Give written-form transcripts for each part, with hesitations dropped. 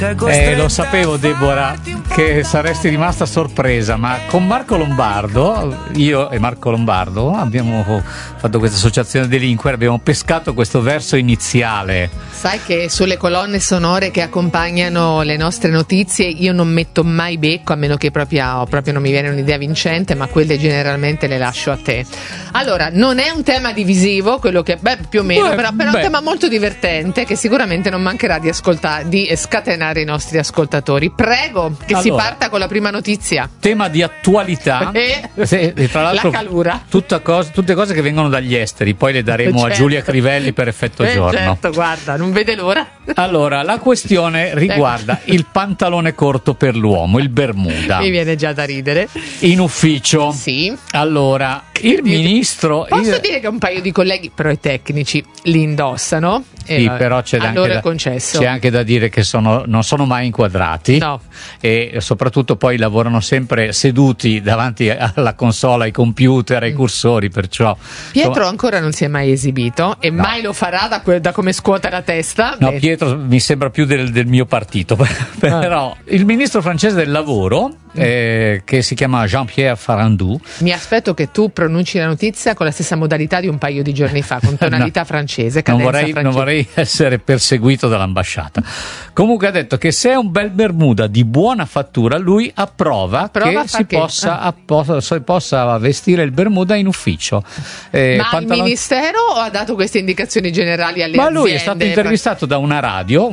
Lo sapevo, Deborah, che saresti rimasta sorpresa, ma con Marco Lombardo, io e Marco Lombardo abbiamo fatto questa associazione delinquere, abbiamo pescato questo verso iniziale. Sai che sulle colonne sonore che accompagnano le nostre notizie io non metto mai becco, a meno che proprio non mi viene un'idea vincente, ma quelle generalmente le lascio a te. Allora, non è un tema divisivo, quello che più o meno, però è un tema molto divertente che sicuramente non mancherà di scatenare i nostri ascoltatori. Prego che si parta con la prima notizia. Tema di attualità e tra l'altro la calura. Tutte cose che vengono dagli esteri, poi le daremo a Giulia Crivelli per effetto giorno. Certo, guarda, non vede l'ora. Allora, la questione riguarda il pantalone corto per l'uomo, il Bermuda. Mi viene già da ridere. In ufficio. Sì. Allora, il ministro... Posso dire che un paio di colleghi, però i tecnici, li indossano? Sì, però c'è anche da dire che non sono mai inquadrati. No. E soprattutto poi lavorano sempre seduti davanti alla console, ai computer, ai cursori, perciò... Pietro ancora non si è mai esibito e mai lo farà da come scuote la testa. No, Pietro mi sembra più del mio partito, però il ministro francese del lavoro, che si chiama Jean-Pierre Farandou. Mi aspetto che tu pronunci la notizia con la stessa modalità di un paio di giorni fa, con tonalità francese, cadenza francese. Non vorrei essere perseguito dall'ambasciata. Comunque ha detto che se è un bel Bermuda di buona fattura, lui approva che si possa vestire il Bermuda in ufficio. Ma il ministero ha dato queste indicazioni generali alle aziende? Ma lui è stato intervistato da una radio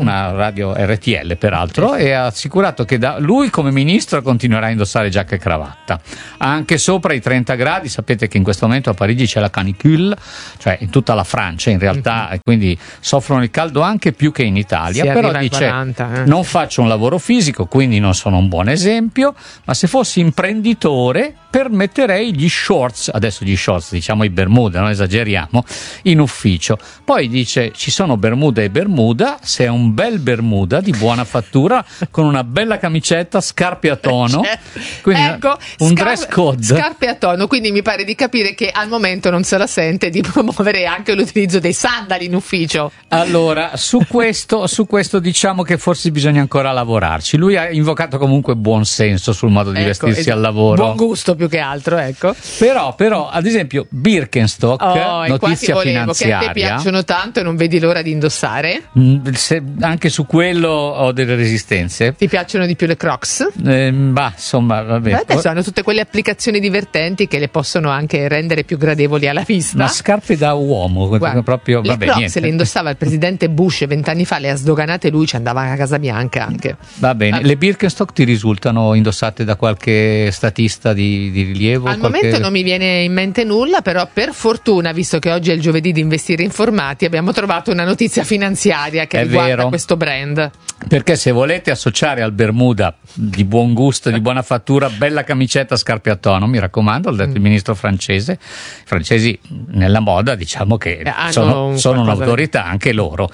RTL peraltro, e ha assicurato che lui come ministro continuerà a indossare giacca e cravatta anche sopra i 30 gradi. Sapete che in questo momento a Parigi c'è la canicule, cioè in tutta la Francia in realtà, e quindi soffrono il caldo anche più che in Italia. Però dice 40, non faccio un lavoro fisico, quindi non sono un buon esempio, ma se fossi imprenditore permetterei gli shorts, adesso gli shorts, diciamo i Bermuda, non esageriamo, in ufficio. Poi dice ci sono Bermuda e Bermuda, se è un bel Bermuda di buona fattura con una bella camicetta, scarpe a tono, quindi un dress code, scarpe a tono, quindi mi pare di capire che al momento non se la sente di promuovere anche l'utilizzo dei sandali in ufficio. Allora, su questo diciamo che forse bisogna ancora lavorarci. Lui ha invocato comunque buon senso sul modo di vestirsi al lavoro, buon gusto più che altro, ecco. Però ad esempio Birkenstock, notizia finanziaria, che a te piacciono tanto e non vedi l'ora di indossare. Anche su quello ho delle resistenze. Ti piacciono di più le Crocs? Insomma, vabbè. Adesso hanno tutte quelle applicazioni divertenti che le possono anche rendere più gradevoli alla vista. Ma scarpe da uomo, guarda, proprio le Crocs se le indossava il presidente Bush 20 anni fa, le ha sdoganate lui, ci andava a Casa Bianca anche. Va bene. Le Birkenstock ti risultano indossate da qualche statista di rilievo? Al momento non mi viene in mente nulla, però per fortuna, visto che oggi è il giovedì di investire informati, abbiamo trovato una notizia finanziaria che riguarda questo brand. Perché se volete associare al Bermuda di buon gusto, di buona fattura, bella camicetta, scarpe a tono, mi raccomando, l'ha detto il ministro francese. I francesi nella moda diciamo che sono un'autorità anche loro.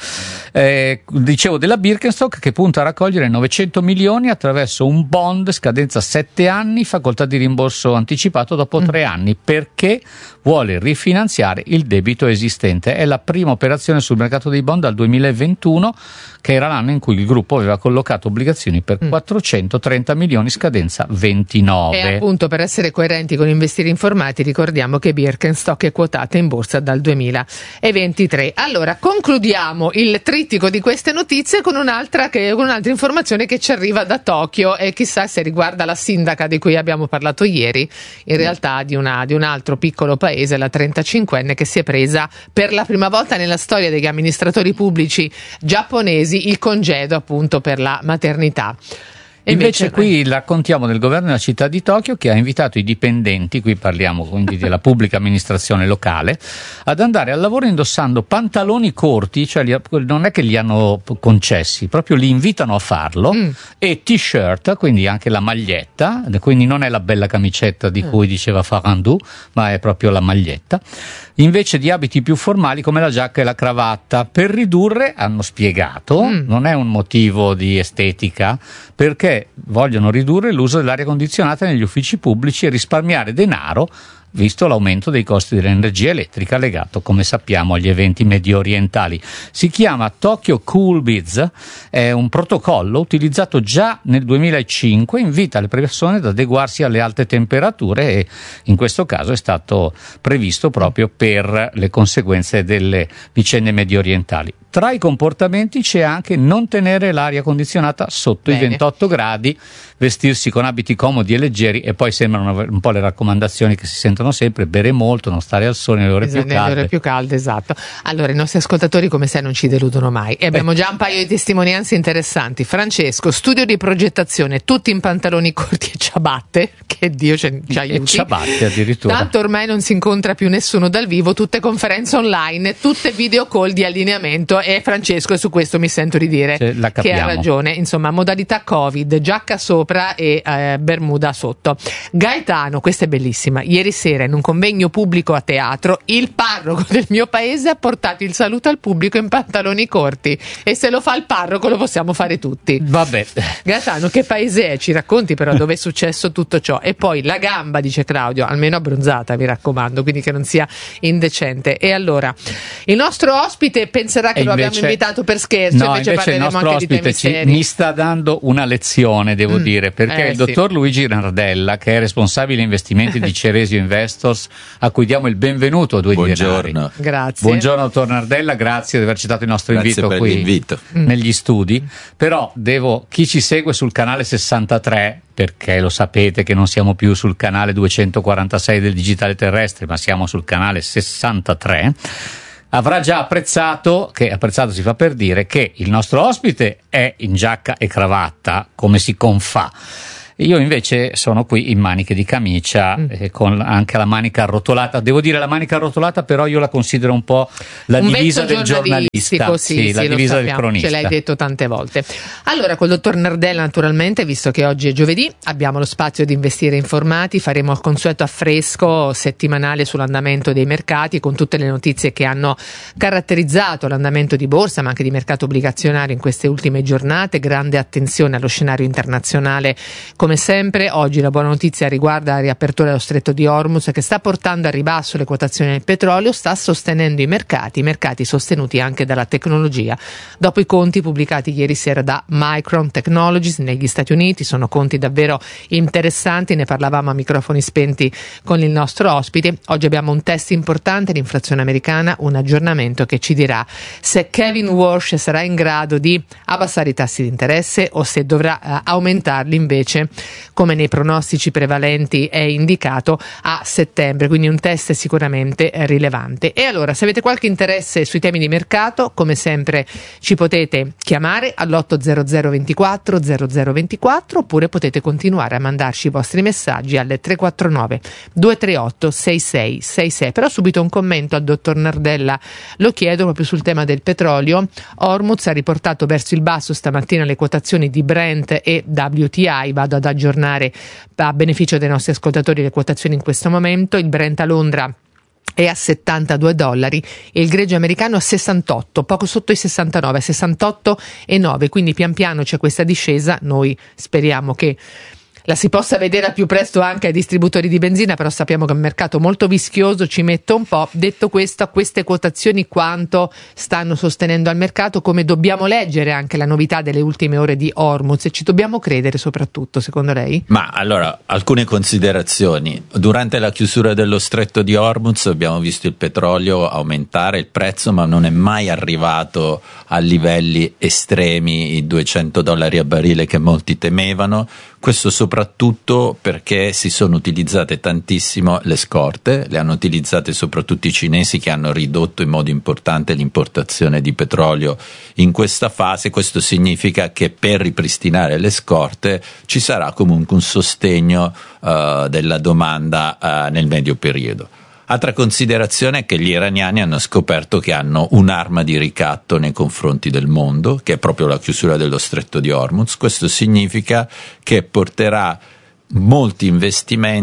Dicevo della Birkenstock che punta a raccogliere 900 milioni attraverso un bond scadenza 7 anni, facoltà di rimborso anticipato dopo 3 anni, perché vuole rifinanziare il debito esistente. È la prima operazione sul mercato dei bond dal 2021, che era l'anno in cui il gruppo aveva collocato obbligazioni per 430 milioni, scadenza 29. E appunto, per essere coerenti con investire informati, ricordiamo che Birkenstock è quotata in borsa dal 2023. Allora, concludiamo il trittico di queste notizie con un'altra informazione che ci arriva da Tokyo, e chissà se riguarda la sindaca di cui abbiamo parlato ieri, in realtà di un altro piccolo paese, la 35enne che si è presa per la prima volta nella storia degli amministratori pubblici giapponesi il congedo appunto per la maternità. Invece qui raccontiamo del governo della città di Tokyo, che ha invitato i dipendenti, qui parliamo quindi della pubblica amministrazione locale, ad andare al lavoro indossando pantaloni corti, cioè non è che li hanno concessi, proprio li invitano a farlo, e t-shirt, quindi anche la maglietta, quindi non è la bella camicetta di cui diceva Farandou, ma è proprio la maglietta, invece di abiti più formali come la giacca e la cravatta, per ridurre, hanno spiegato, non è un motivo di estetica, perché vogliono ridurre l'uso dell'aria condizionata negli uffici pubblici e risparmiare denaro visto l'aumento dei costi dell'energia elettrica legato, come sappiamo, agli eventi medio orientali. Si chiama Tokyo Cool Biz, è un protocollo utilizzato già nel 2005, invita le persone ad adeguarsi alle alte temperature e in questo caso è stato previsto proprio per le conseguenze delle vicende medio orientali. Tra i comportamenti c'è anche non tenere l'aria condizionata sotto i 28 gradi, vestirsi con abiti comodi e leggeri, e poi sembrano un po' le raccomandazioni che si sentono sempre: bere molto, non stare al sole nelle ore più calde. Nelle ore più calde, esatto. Allora, i nostri ascoltatori come sai non ci deludono mai e abbiamo già un paio di testimonianze interessanti. Francesco, studio di progettazione, tutti in pantaloni corti e ciabatte, che Dio ci aiuti. E ciabatte addirittura. Tanto ormai non si incontra più nessuno dal vivo, tutte conferenze online, tutte video call di allineamento. E Francesco, su questo mi sento di dire che ha ragione. Insomma, modalità Covid, giacca sopra e bermuda sotto. Gaetano, questa è bellissima. Ieri sera in un convegno pubblico a teatro il parroco del mio paese ha portato il saluto al pubblico in pantaloni corti, e se lo fa il parroco lo possiamo fare tutti. Vabbè. Gaetano, che paese è? Ci racconti però dove è successo tutto ciò. E poi la gamba, dice Claudio, almeno abbronzata, mi raccomando, quindi che non sia indecente. E allora il nostro ospite penserà che lo abbiamo invitato per scherzo, no, invece parleremo il nostro anche ospite di temi seri. Mi sta dando una lezione, devo dire, perché il dottor Luigi Nardella, che è responsabile investimenti di Ceresio Investors, a cui diamo il benvenuto a Due Denari. Grazie. Buongiorno dottor Nardella, grazie di aver accettato il nostro invito qui negli studi. Però chi ci segue sul canale 63, perché lo sapete che non siamo più sul canale 246 del digitale terrestre, ma siamo sul canale 63, avrà già apprezzato si fa per dire, che il nostro ospite è in giacca e cravatta, come si confà. Io invece sono qui in maniche di camicia, con anche la manica arrotolata. Devo dire, la manica arrotolata però io la considero un po' la divisa del giornalista, sì, la divisa del cronista. Ce l'hai detto tante volte. Allora, col dottor Nardella, naturalmente, visto che oggi è giovedì, abbiamo lo spazio di Investire Informati. Faremo il consueto affresco settimanale sull'andamento dei mercati, con tutte le notizie che hanno caratterizzato l'andamento di borsa, ma anche di mercato obbligazionario in queste ultime giornate. Grande attenzione allo scenario internazionale. Come sempre, oggi la buona notizia riguarda la riapertura dello stretto di Hormuz, che sta portando a ribasso le quotazioni del petrolio, sta sostenendo i mercati sostenuti anche dalla tecnologia. Dopo i conti pubblicati ieri sera da Micron Technologies negli Stati Uniti, sono conti davvero interessanti, ne parlavamo a microfoni spenti con il nostro ospite. Oggi abbiamo un test importante, l'inflazione americana, un aggiornamento che ci dirà se Kevin Walsh sarà in grado di abbassare i tassi di interesse o se dovrà aumentarli invece, come nei pronostici prevalenti è indicato, a settembre. Quindi un test sicuramente rilevante. E allora, se avete qualche interesse sui temi di mercato, come sempre ci potete chiamare all'800 24 0024, oppure potete continuare a mandarci i vostri messaggi alle 349 238 6666. Però subito un commento al dottor Nardella lo chiedo proprio sul tema del petrolio. Hormuz ha riportato verso il basso stamattina le quotazioni di Brent e WTI. Vado ad aggiornare a beneficio dei nostri ascoltatori le quotazioni in questo momento. Il Brent a Londra è a $72 e il greggio americano a 68, poco sotto i 69, 68,9, quindi pian piano c'è questa discesa. Noi speriamo che la si possa vedere al più presto anche ai distributori di benzina, però sappiamo che è un mercato molto vischioso, ci mette un po'. Detto questo, a queste quotazioni quanto stanno sostenendo al mercato, come dobbiamo leggere anche la novità delle ultime ore di Hormuz, e ci dobbiamo credere soprattutto, secondo lei? Ma allora, alcune considerazioni. Durante la chiusura dello stretto di Hormuz abbiamo visto il petrolio aumentare il prezzo, ma non è mai arrivato a livelli estremi, i $200 a barile che molti temevano. Questo soprattutto perché si sono utilizzate tantissimo le scorte, le hanno utilizzate soprattutto i cinesi, che hanno ridotto in modo importante l'importazione di petrolio in questa fase. Questo significa che per ripristinare le scorte ci sarà comunque un sostegno della domanda nel medio periodo. Altra considerazione è che gli iraniani hanno scoperto che hanno un'arma di ricatto nei confronti del mondo, che è proprio la chiusura dello stretto di Hormuz. Questo significa che porterà molti investimenti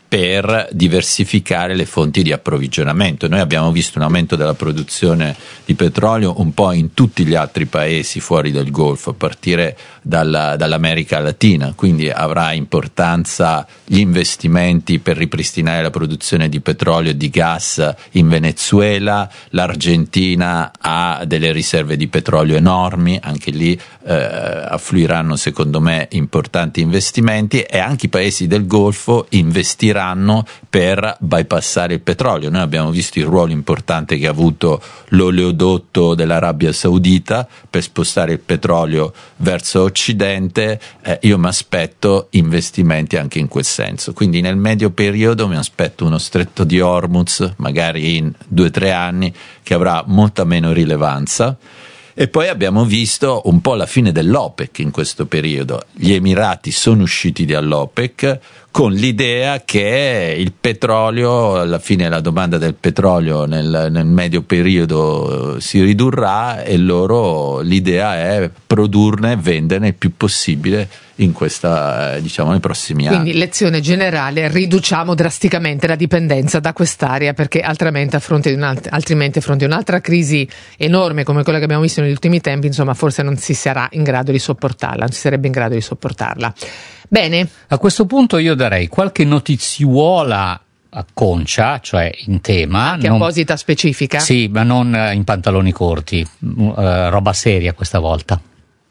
per diversificare le fonti di approvvigionamento. Noi abbiamo visto un aumento della produzione di petrolio un po' in tutti gli altri paesi fuori del Golfo, a partire dall'America Latina, quindi avrà importanza gli investimenti per ripristinare la produzione di petrolio e di gas in Venezuela. L'Argentina ha delle riserve di petrolio enormi, anche lì affluiranno secondo me importanti investimenti, e anche i paesi del Golfo investiranno per bypassare il petrolio. Noi abbiamo visto il ruolo importante che ha avuto l'oleodotto dell'Arabia Saudita per spostare il petrolio verso Occidente. Io mi aspetto investimenti anche in quel senso, quindi nel medio periodo mi aspetto uno stretto di Hormuz magari in 2-3 anni che avrà molta meno rilevanza. E poi abbiamo visto un po' la fine dell'OPEC in questo periodo. Gli Emirati sono usciti dall'OPEC con l'idea che il petrolio, alla fine la domanda del petrolio nel medio periodo si ridurrà, e l'idea è produrne e venderne il più possibile in questa, nei prossimi anni. Quindi lezione generale: riduciamo drasticamente la dipendenza da quest'area, perché altrimenti a fronte di un'altra crisi enorme come quella che abbiamo visto negli ultimi tempi, insomma, forse non si sarà in grado di sopportarla, non si sarebbe in grado di sopportarla. Bene. A questo punto io darei qualche notiziuola a concia, cioè in tema. Anche apposita specifica? Sì, ma non in pantaloni corti, roba seria questa volta.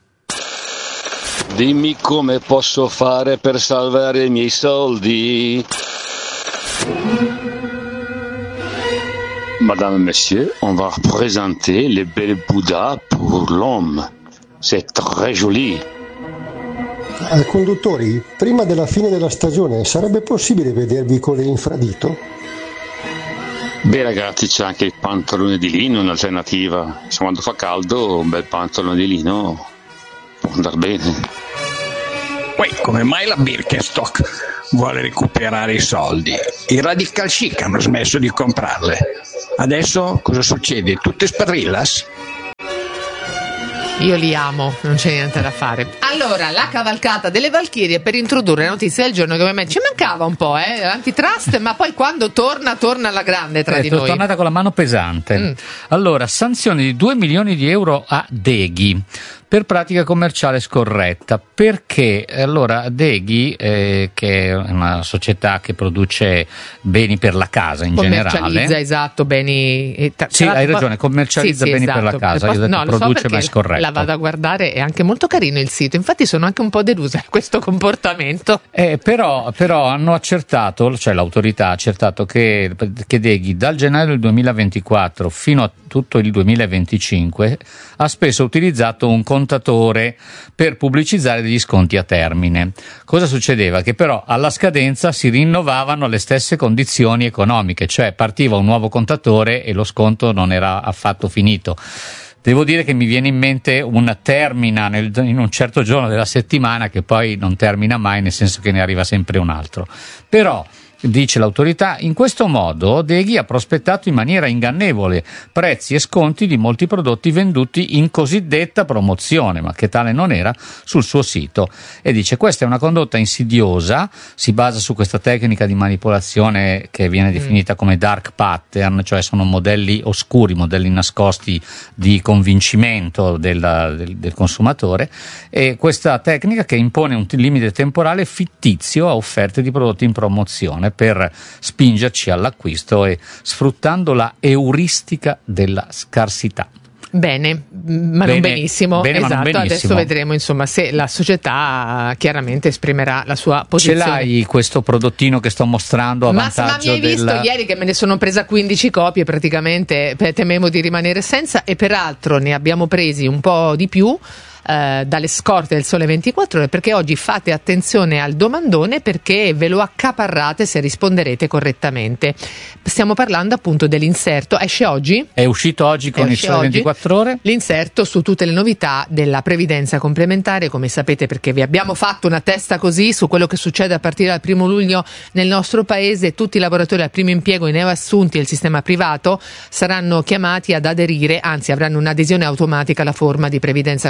Dimmi come posso fare per salvare i miei soldi. Madame et Monsieur, on va présenter les belles Bouddha pour l'homme. C'est très joli. Conduttori, prima della fine della stagione sarebbe possibile vedervi con le infradito? Beh ragazzi, c'è anche il pantalone di lino, un'alternativa. Se quando fa caldo un bel pantalone di lino può andare bene. Poi come mai la Birkenstock vuole recuperare i soldi? I radical chic hanno smesso di comprarle. Adesso cosa succede? Tutte sparrillas? Io li amo, non c'è niente da fare. Allora, la cavalcata delle Valchirie per introdurre le notizie del giorno, che ovviamente ci mancava un po', l'antitrust, ma poi quando torna alla grande tra di noi. È tornata con la mano pesante. Allora, sanzioni di 2 milioni di euro a Deghi per pratica commerciale scorretta. Perché? Allora, Deghi, che è una società che produce beni per la casa in generale. Commercializza, esatto, beni. Sì, hai ragione, commercializza beni esatto. Per la casa. Io ho detto produce, ma è scorretto. La vado a guardare, è anche molto carino il sito. Infatti sono anche un po' delusa da questo comportamento. Però hanno accertato, cioè l'autorità ha accertato che Deghi dal gennaio del 2024 fino a tutto il 2025 ha spesso utilizzato un contatore per pubblicizzare degli sconti a termine. Cosa succedeva? Che però alla scadenza si rinnovavano le stesse condizioni economiche, cioè partiva un nuovo contatore e lo sconto non era affatto finito. Devo dire che mi viene in mente un termina in un certo giorno della settimana che poi non termina mai, nel senso che ne arriva sempre un altro. Però, dice l'autorità, in questo modo Deghi ha prospettato in maniera ingannevole prezzi e sconti di molti prodotti venduti in cosiddetta promozione, ma che tale non era, sul suo sito. E dice: questa è una condotta insidiosa, si basa su questa tecnica di manipolazione che viene definita come dark pattern, cioè sono modelli oscuri, modelli nascosti di convincimento del consumatore, e questa tecnica che impone un limite temporale fittizio a offerte di prodotti in promozione per spingerci all'acquisto e sfruttando la euristica della scarsità. Bene, ma non benissimo. Bene, esatto, ma non benissimo. Adesso vedremo insomma se la società chiaramente esprimerà la sua posizione. Ce l'hai questo prodottino che sto mostrando a vantaggio ma mi hai visto ieri che me ne sono presa 15 copie praticamente, temevo di rimanere senza, e peraltro ne abbiamo presi un po' di più dalle scorte del Sole 24 Ore, perché oggi fate attenzione al domandone, perché ve lo accaparrate se risponderete correttamente. Stiamo parlando appunto dell'inserto, esce oggi? È uscito oggi con il Sole 24 Ore. L'inserto su tutte le novità della previdenza complementare, come sapete, perché vi abbiamo fatto una testa così su quello che succede a partire dal 1 luglio nel nostro paese. Tutti i lavoratori al primo impiego, i neoassunti del sistema privato saranno chiamati ad aderire, anzi avranno un'adesione automatica alla forma di previdenza complementare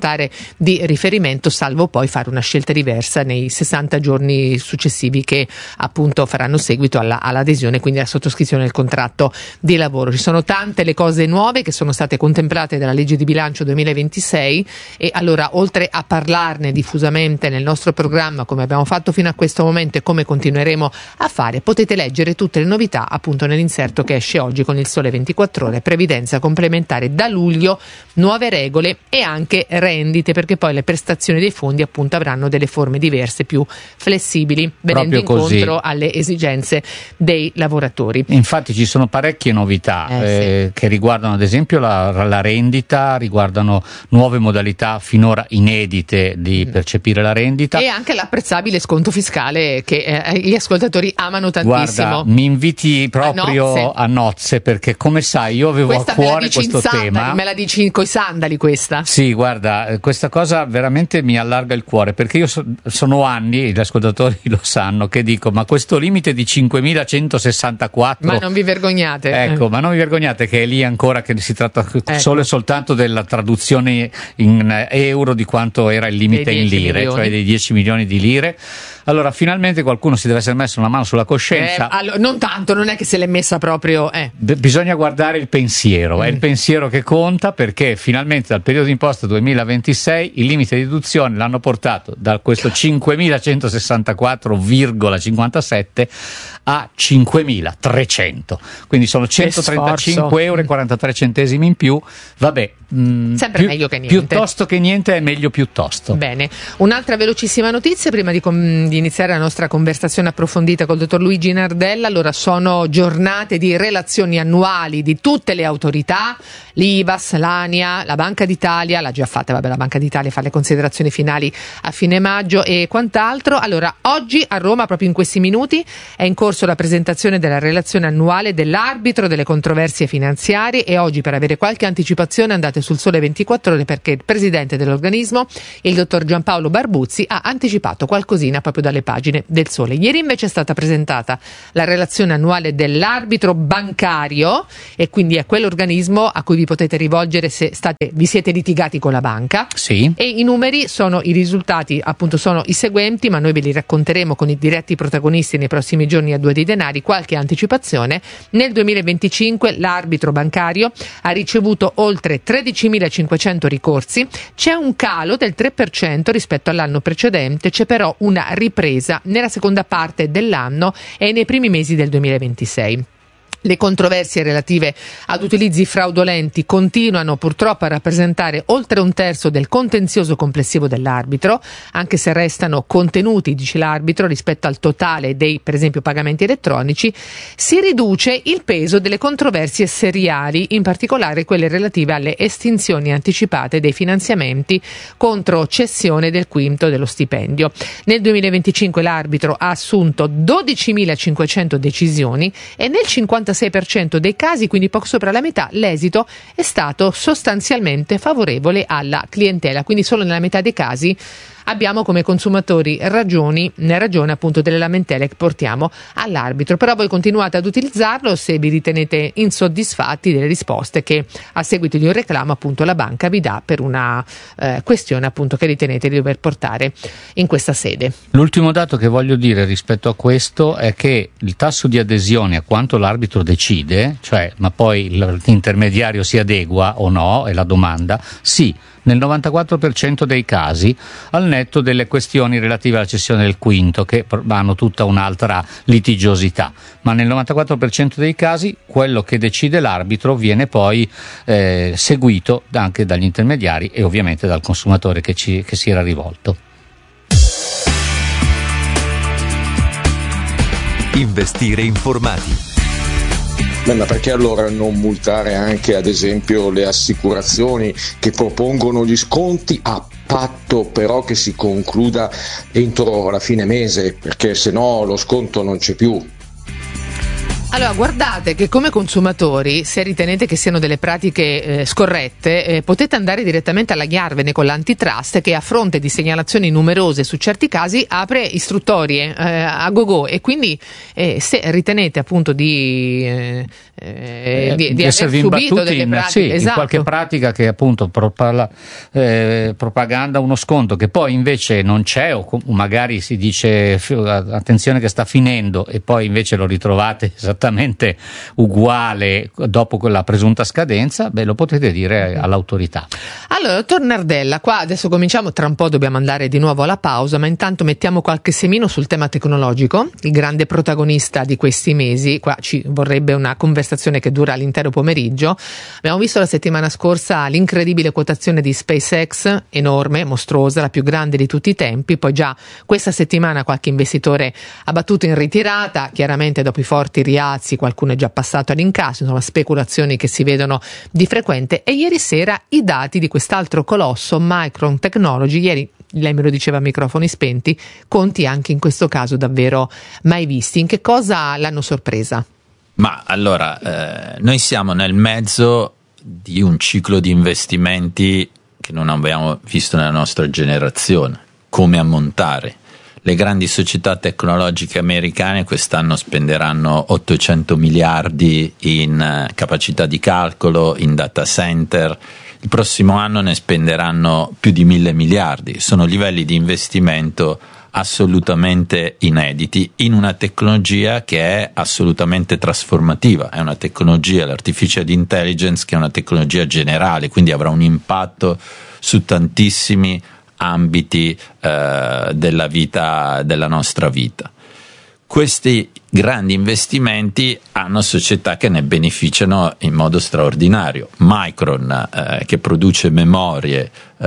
parlamentare di riferimento, salvo poi fare una scelta diversa nei 60 giorni successivi che appunto faranno seguito all'adesione, quindi alla sottoscrizione del contratto di lavoro. Ci sono tante le cose nuove che sono state contemplate dalla legge di bilancio 2026 e allora, oltre a parlarne diffusamente nel nostro programma come abbiamo fatto fino a questo momento e come continueremo a fare, potete leggere tutte le novità appunto nell'inserto che esce oggi con il Sole 24 Ore. Previdenza complementare da luglio, nuove regole e anche rendite, perché poi le prestazioni dei fondi appunto avranno delle forme diverse, più flessibili, venendo incontro alle esigenze dei lavoratori. Infatti ci sono parecchie novità sì, che riguardano ad esempio la rendita, riguardano nuove modalità finora inedite di percepire la rendita e anche l'apprezzabile sconto fiscale che gli ascoltatori amano tantissimo. Guarda, mi inviti proprio a nozze, perché come sai io avevo a cuore questo tema. Me la dici coi sandali questa? Sì, guarda, questa cosa veramente mi allarga il cuore, perché io sono anni, gli ascoltatori lo sanno, che dico ma questo limite di 5.164, ma non vi vergognate? Ecco, ma non vi vergognate che è lì ancora, che si tratta solo e soltanto della traduzione in euro di quanto era il limite in lire, milioni. Cioè dei 10 milioni di lire. Allora finalmente qualcuno si deve essere messo una mano sulla coscienza. Non tanto, non è che se l'è messa proprio. Bisogna guardare il pensiero, è il pensiero che conta, perché finalmente dal periodo d'imposta 2026 il limite di deduzione l'hanno portato da questo 5.164,57 a 5.300, quindi sono 135 euro e 43 centesimi in più. Vabbè, sempre meglio che niente. Piuttosto che niente è meglio piuttosto. Bene, un'altra velocissima notizia prima di iniziare la nostra conversazione approfondita col dottor Luigi Nardella. Allora, sono giornate di relazioni annuali di tutte le autorità, l'IVAS, l'ANIA, la Banca d'Italia, l'ha già fatta, la Banca d'Italia fa le considerazioni finali a fine maggio e quant'altro. Allora, oggi a Roma, proprio in questi minuti, è in corso la presentazione della relazione annuale dell'arbitro delle controversie finanziarie e oggi, per avere qualche anticipazione, andate sul Sole 24 Ore, perché il presidente dell'organismo, il dottor Giampaolo Barbuzzi, ha anticipato qualcosina proprio dalle pagine del Sole. Ieri invece è stata presentata la relazione annuale dell'arbitro bancario, e quindi è quell'organismo a cui vi potete rivolgere se vi siete litigati con la banca. Sì. E i numeri sono, i risultati appunto sono i seguenti, ma noi ve li racconteremo con i diretti protagonisti nei prossimi giorni a Due dei Denari. Qualche anticipazione: nel 2025 l'arbitro bancario ha ricevuto oltre 13.500 ricorsi, c'è un calo del 3% rispetto all'anno precedente, c'è però una ripresa nella seconda parte dell'anno e nei primi mesi del 2026. Le controversie relative ad utilizzi fraudolenti continuano purtroppo a rappresentare oltre un terzo del contenzioso complessivo dell'arbitro, anche se restano contenuti, dice l'arbitro, rispetto al totale dei, per esempio, pagamenti elettronici. Si riduce il peso delle controversie seriali, in particolare quelle relative alle estinzioni anticipate dei finanziamenti contro cessione del quinto dello stipendio. Nel 2025 l'arbitro ha assunto 12.500 decisioni e nel 56% dei casi, quindi poco sopra la metà, l'esito è stato sostanzialmente favorevole alla clientela, quindi solo nella metà dei casi abbiamo come consumatori ragione appunto delle lamentele che portiamo all'arbitro. Però voi continuate ad utilizzarlo se vi ritenete insoddisfatti delle risposte che a seguito di un reclamo appunto la banca vi dà per una questione appunto che ritenete di dover portare in questa sede. L'ultimo dato che voglio dire rispetto a questo è che il tasso di adesione a quanto l'arbitro decide, cioè ma poi l'intermediario si adegua o no, è la domanda, sì, nel 94% dei casi, al netto delle questioni relative alla cessione del quinto, che hanno tutta un'altra litigiosità, ma nel 94% dei casi quello che decide l'arbitro viene poi seguito anche dagli intermediari e ovviamente dal consumatore che si era rivolto. Investire informati. Beh, ma perché allora non multare anche ad esempio le assicurazioni che propongono gli sconti a patto però che si concluda entro la fine mese, perché se no lo sconto non c'è più? Allora, guardate che come consumatori, se ritenete che siano delle pratiche scorrette, potete andare direttamente alla Ghiarvene con l'antitrust, che a fronte di segnalazioni numerose su certi casi apre istruttorie a go-go, e quindi se ritenete appunto di aver subito delle pratiche, in qualche pratica che appunto propaganda uno sconto che poi invece non c'è, o magari si dice attenzione che sta finendo e poi invece lo ritrovate esattamente uguale dopo quella presunta scadenza, lo potete dire all'autorità. Allora, dottor Nardella, qua adesso cominciamo, tra un po' dobbiamo andare di nuovo alla pausa, ma intanto mettiamo qualche semino sul tema tecnologico, il grande protagonista di questi mesi. Qua ci vorrebbe una conversazione che dura l'intero pomeriggio. Abbiamo visto la settimana scorsa l'incredibile quotazione di SpaceX, enorme, mostruosa, la più grande di tutti i tempi. Poi già questa settimana qualche investitore ha battuto in ritirata, chiaramente dopo i forti rialzi qualcuno è già passato all'incasso, insomma speculazioni che si vedono di frequente. E ieri sera i dati di quest'altro colosso, Micron Technology. Ieri lei me lo diceva a microfoni spenti, conti anche in questo caso davvero mai visti. In che cosa l'hanno sorpresa? Ma allora, noi siamo nel mezzo di un ciclo di investimenti che non abbiamo visto nella nostra generazione. Come ammontare? Le grandi società tecnologiche americane quest'anno spenderanno 800 miliardi in capacità di calcolo, in data center. Il prossimo anno ne spenderanno più di 1.000 miliardi. Sono livelli di investimento assolutamente inediti in una tecnologia che è assolutamente trasformativa. È una tecnologia, l'artificial intelligence, che è una tecnologia generale, quindi avrà un impatto su tantissimi ambiti della vita, della nostra vita. Questi grandi investimenti hanno società che ne beneficiano in modo straordinario. Micron, che produce memorie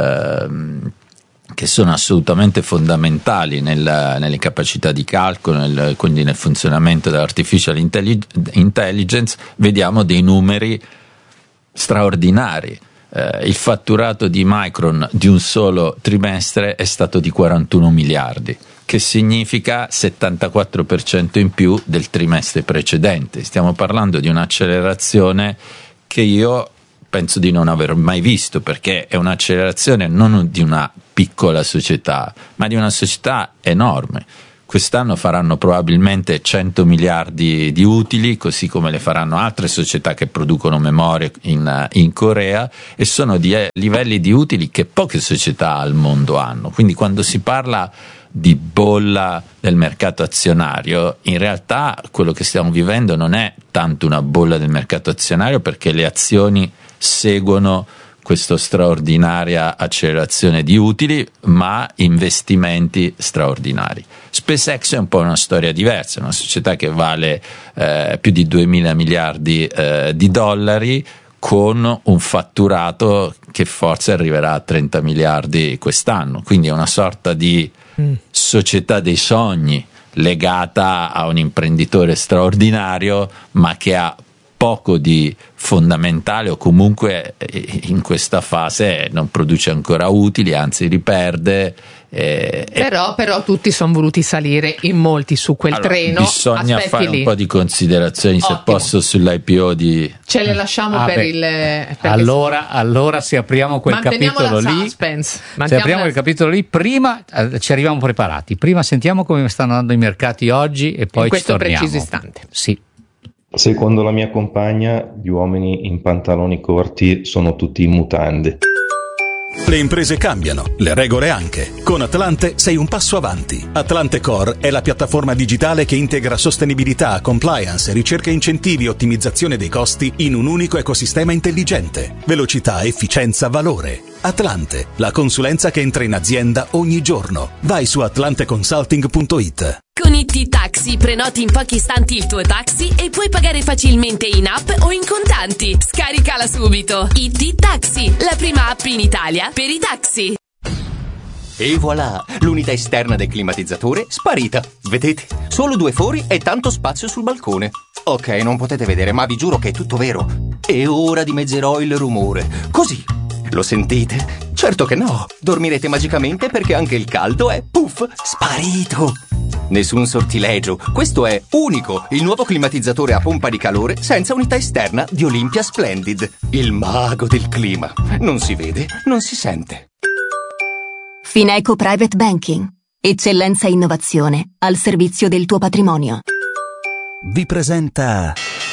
che sono assolutamente fondamentali nelle capacità di calcolo, quindi nel funzionamento dell'artificial intelligence, vediamo dei numeri straordinari. Il fatturato di Micron di un solo trimestre è stato di 41 miliardi, che significa 74% in più del trimestre precedente. Stiamo parlando di un'accelerazione che io penso di non aver mai visto, perché è un'accelerazione non di una piccola società, ma di una società enorme. Quest'anno faranno probabilmente 100 miliardi di utili, così come le faranno altre società che producono memorie in Corea, e sono di livelli di utili che poche società al mondo hanno. Quindi quando si parla di bolla del mercato azionario, in realtà quello che stiamo vivendo non è tanto una bolla del mercato azionario, perché le azioni seguono questa straordinaria accelerazione di utili, ma investimenti straordinari. SpaceX è un po' una storia diversa, è una società che vale più di 2.000 miliardi di dollari, con un fatturato che forse arriverà a 30 miliardi quest'anno, quindi è una sorta di società dei sogni legata a un imprenditore straordinario, ma che ha poco di fondamentale, o comunque in questa fase non produce ancora utili, anzi li perde. Però tutti sono voluti salire in molti su quel treno. Bisogna fare un po' di considerazioni. Ottimo. Se posso, sull'IPO ce le lasciamo allora se apriamo quel capitolo lì, prima ci arriviamo preparati, prima sentiamo come stanno andando i mercati oggi e poi ci torniamo. In questo preciso istante. Sì. Secondo la mia compagna, gli uomini in pantaloni corti sono tutti in mutande. Le imprese cambiano, le regole anche. Con Atlante sei un passo avanti. Atlante Core è la piattaforma digitale che integra sostenibilità, compliance, ricerca incentivi e ottimizzazione dei costi in un unico ecosistema intelligente. Velocità, efficienza, valore. Atlante, la consulenza che entra in azienda ogni giorno. Vai su atlanteconsulting.it. Con IT Taxi prenoti in pochi istanti il tuo taxi e puoi pagare facilmente in app o in contanti. Scaricala subito. IT Taxi, la prima app in Italia per i taxi. E voilà, l'unità esterna del climatizzatore sparita. Vedete? Solo 2 fori e tanto spazio sul balcone. Ok, non potete vedere, ma vi giuro che è tutto vero. E ora dimezzerò il rumore. Così. Lo sentite? Certo che no. Dormirete magicamente perché anche il caldo è, puff, sparito. Nessun sortilegio, questo è unico, il nuovo climatizzatore a pompa di calore senza unità esterna di Olympia Splendid, il mago del clima. Non si vede, non si sente. Fineco Private Banking. Eccellenza e innovazione al servizio del tuo patrimonio. Vi presenta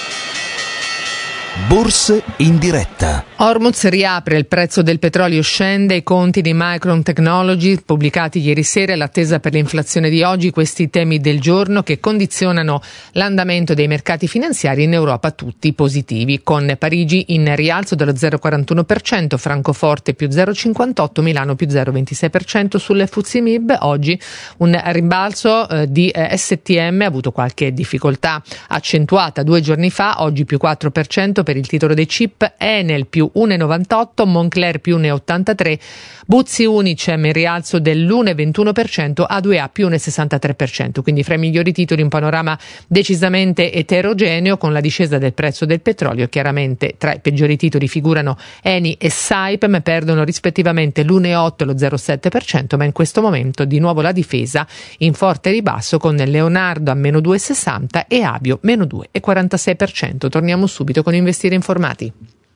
Borse in diretta. Hormuz riapre, il prezzo del petrolio scende, i conti di Micron Technology pubblicati ieri sera, l'attesa per l'inflazione di oggi, questi temi del giorno che condizionano l'andamento dei mercati finanziari in Europa, tutti positivi, con Parigi in rialzo dello 0,41%, Francoforte più 0,58%, Milano più 0,26%, sulle FTSE MIB oggi un rimbalzo di STM ha avuto qualche difficoltà accentuata 2 giorni fa, oggi più 4% per il titolo dei chip, Enel più 1,98%, Moncler più 1,83%, Buzzi Unicem in rialzo dell'1,21%, A2A più 1,63%, quindi fra i migliori titoli un panorama decisamente eterogeneo con la discesa del prezzo del petrolio. Chiaramente tra i peggiori titoli figurano Eni e Saipem, perdono rispettivamente l'1,8% e lo 0,7%, ma in questo momento di nuovo la difesa in forte ribasso con Leonardo a meno 2,60% e Avio meno 2,46%. Torniamo subito con Investire Informati.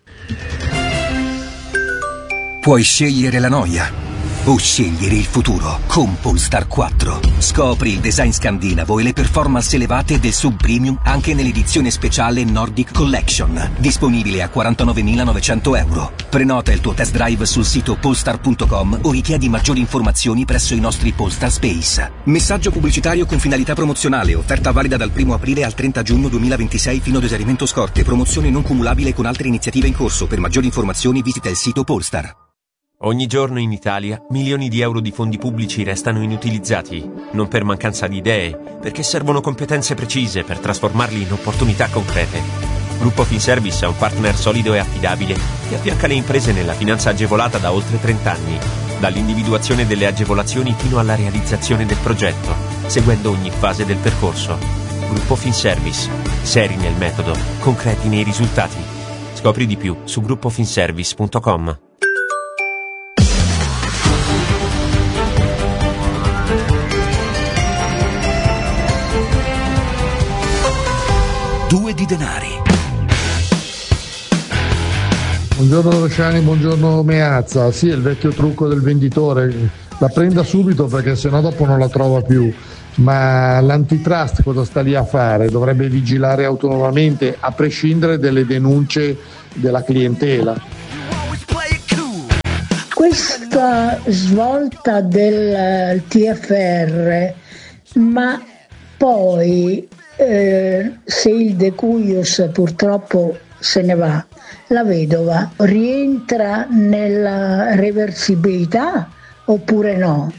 Puoi scegliere la noia o scegliere il futuro con Polestar 4. Scopri il design scandinavo e le performance elevate del sub premium anche nell'edizione speciale Nordic Collection, disponibile a 49.900 euro. Prenota il tuo test drive sul sito polestar.com o richiedi maggiori informazioni presso i nostri Polestar Space. Messaggio pubblicitario con finalità promozionale, offerta valida dal 1 aprile al 30 giugno 2026 fino ad esaurimento scorte, promozione non cumulabile con altre iniziative in corso. Per maggiori informazioni visita il sito Polestar. Ogni giorno in Italia milioni di euro di fondi pubblici restano inutilizzati, non per mancanza di idee, perché servono competenze precise per trasformarli in opportunità concrete. Gruppo Finservice è un partner solido e affidabile che affianca le imprese nella finanza agevolata da oltre 30 anni, dall'individuazione delle agevolazioni fino alla realizzazione del progetto, seguendo ogni fase del percorso. Gruppo Finservice, seri nel metodo, concreti nei risultati. Scopri di più su gruppofinservice.com. Due di denari. Buongiorno Rosciani, buongiorno Meazza. Sì, è il vecchio trucco del venditore, la prenda subito perché sennò dopo non la trova più. Ma l'antitrust cosa sta lì a fare? Dovrebbe vigilare autonomamente a prescindere dalle denunce della clientela. Questa svolta del TFR, ma poi se il De Cuius purtroppo se ne va, la vedova rientra nella reversibilità oppure no?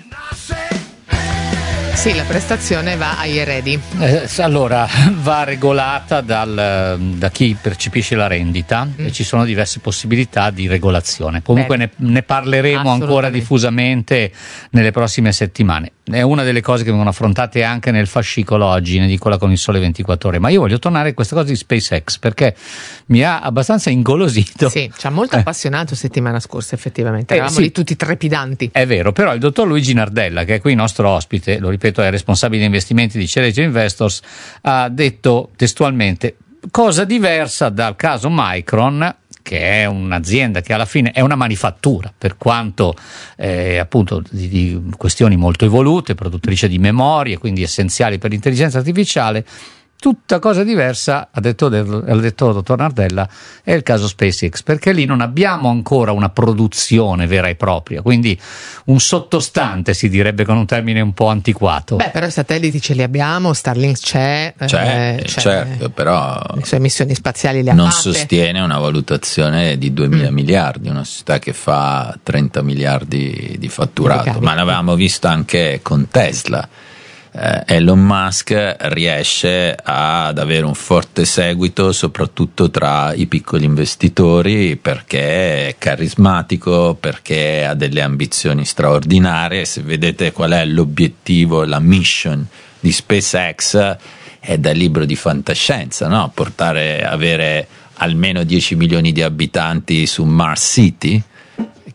Sì, la prestazione va agli eredi. Allora, va regolata da chi percepisce la rendita e ci sono diverse possibilità di regolazione. Comunque ne parleremo ancora diffusamente nelle prossime settimane. È una delle cose che vengono affrontate anche nel fascicolo oggi, in edicola con il Sole 24 Ore. Ma io voglio tornare a questa cosa di SpaceX perché mi ha abbastanza ingolosito. Sì, ci ha molto appassionato settimana scorsa, effettivamente. Eravamo lì tutti trepidanti. È vero, però il dottor Luigi Nardella, che è qui nostro ospite, lo ripeto, è responsabile di investimenti di Cerezo Investors, ha detto testualmente: cosa diversa dal caso Micron, che è un'azienda che alla fine è una manifattura, per quanto appunto di questioni molto evolute, produttrice di memorie, quindi essenziali per l'intelligenza artificiale. Tutta cosa diversa, ha detto il dottor Nardella, è il caso SpaceX, perché lì non abbiamo ancora una produzione vera e propria, quindi un sottostante, si direbbe con un termine un po' antiquato. Beh, però i satelliti ce li abbiamo, Starlink c'è, certo, però le sue missioni spaziali le ha non fatte. sostiene una valutazione di 2.000 miliardi, una società che fa 30 miliardi di fatturato, ma l'avevamo visto anche con Tesla. Elon Musk riesce ad avere un forte seguito soprattutto tra i piccoli investitori perché è carismatico, perché ha delle ambizioni straordinarie. Se vedete qual è l'obiettivo, la mission di SpaceX, è da libro di fantascienza, no? Avere almeno 10 milioni di abitanti su Mars City,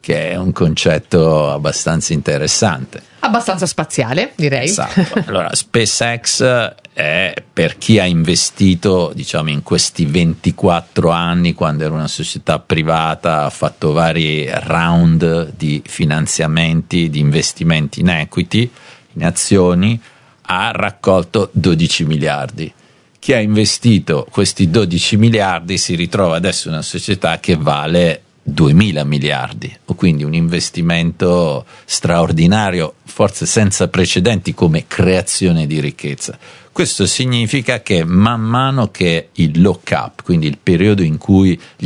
che è un concetto abbastanza interessante. Abbastanza spaziale, direi. Esatto. Allora, SpaceX è, per chi ha investito, diciamo, in questi 24 anni, quando era una società privata, ha fatto vari round di finanziamenti, di investimenti in equity, in azioni, ha raccolto 12 miliardi. Chi ha investito questi 12 miliardi si ritrova adesso una società che vale 2000 miliardi, o quindi un investimento straordinario, forse senza precedenti come creazione di ricchezza. Questo significa che man mano che il lock-up, quindi il periodo in cui gli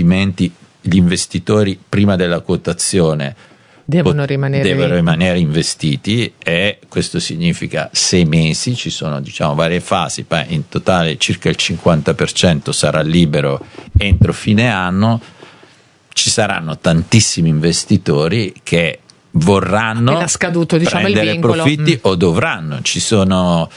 investitori prima della quotazione devono rimanere investiti, e questo significa 6 mesi, ci sono, diciamo, varie fasi, in totale circa il 50% sarà libero entro fine anno. Ci saranno tantissimi investitori che vorranno scaduto, diciamo, prendere il vincolo. profitti o dovranno. Ci sono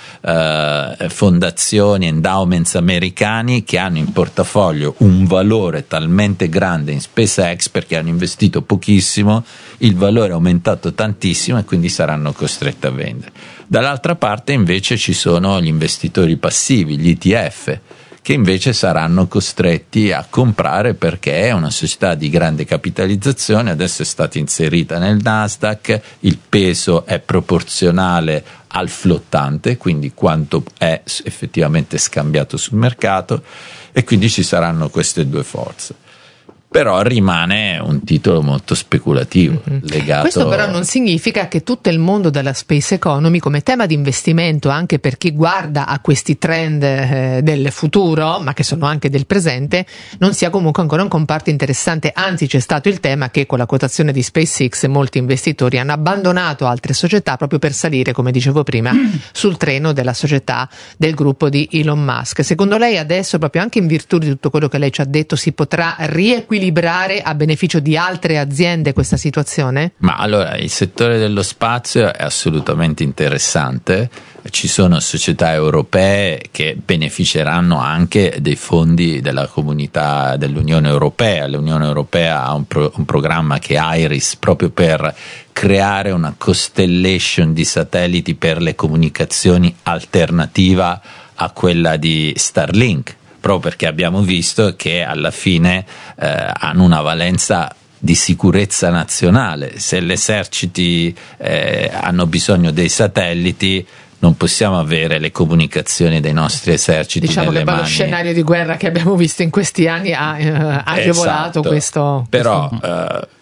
fondazioni, endowments americani che hanno in portafoglio un valore talmente grande in SpaceX perché hanno investito pochissimo, il valore è aumentato tantissimo e quindi saranno costretti a vendere. Dall'altra parte invece ci sono gli investitori passivi, gli ETF, che invece saranno costretti a comprare perché è una società di grande capitalizzazione, adesso è stata inserita nel Nasdaq, il peso è proporzionale al flottante, quindi quanto è effettivamente scambiato sul mercato, e quindi ci saranno queste due forze. Però rimane un titolo molto speculativo, legato. Questo però non significa che tutto il mondo della space economy come tema di investimento, anche per chi guarda a questi trend del futuro, ma che sono anche del presente, non sia comunque ancora un comparto interessante. Anzi, c'è stato il tema che con la quotazione di SpaceX molti investitori hanno abbandonato altre società proprio per salire, come dicevo prima, sul treno della società del gruppo di Elon Musk. Secondo lei adesso, proprio anche in virtù di tutto quello che lei ci ha detto, si potrà riequilibrare a beneficio di altre aziende questa situazione? Ma allora, il settore dello spazio è assolutamente interessante, ci sono società europee che beneficeranno anche dei fondi della comunità dell'Unione Europea. L'Unione Europea ha un programma che è IRIS, proprio per creare una constellation di satelliti per le comunicazioni alternativa a quella di Starlink, proprio perché abbiamo visto che alla fine hanno una valenza di sicurezza nazionale. Se gli eserciti hanno bisogno dei satelliti, non possiamo avere le comunicazioni dei nostri eserciti nelle mani. Lo scenario di guerra che abbiamo visto in questi anni ha agevolato questo. Però